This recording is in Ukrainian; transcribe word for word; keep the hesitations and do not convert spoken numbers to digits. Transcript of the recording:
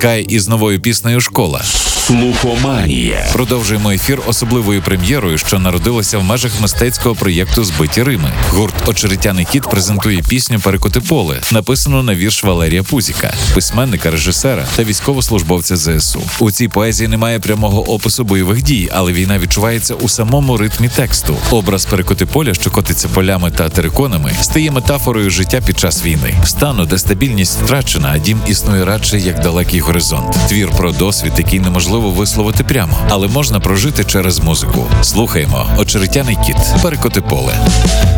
Скай із новою піснею «Школа». Слухоманія. Продовжуємо ефір особливою прем'єрою, що народилася в межах мистецького проєкту «Збиті Рими». Гурт «Очеретяний кіт» презентує пісню «Перекоти поле», написану на вірш Валерія Пузіка, письменника, режисера та військовослужбовця зе ес у. У цій поезії немає прямого опису бойових дій, але війна відчувається у самому ритмі тексту. Образ «Перекоти поля», що котиться полями та териконами, стає метафорою життя під час війни. Стану, де стабільність втрачена, а дім існує радше як далекий горизонт. Твір про досвід, який неможливо висловити прямо, але можна прожити через музику. Слухаємо «Очеретяний кіт», «Перекоти поле».